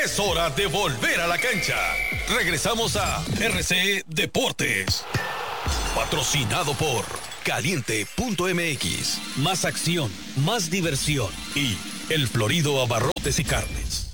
Es hora de volver a la cancha. Regresamos a RC Deportes. Patrocinado por Caliente.mx. Más acción, más diversión y El Florido Abarrotes y Carnes.